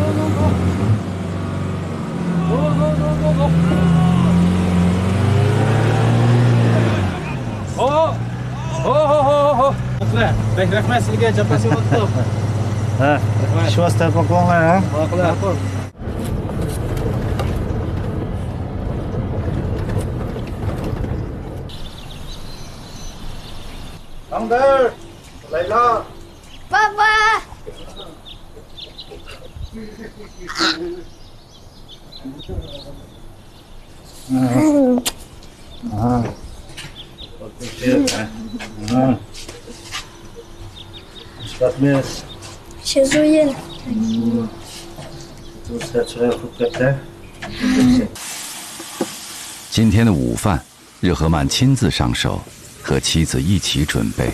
Rahmat sizga japasi o'tdi. Ha, shu vosita poklonlar, ha? Amber, Layla. 爸爸。 Işlatmayız. 写作业呢。 今天的午饭，日和曼亲自上手，和妻子一起准备。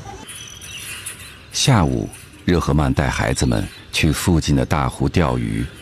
下午，热和曼带孩子们去附近的大湖钓鱼。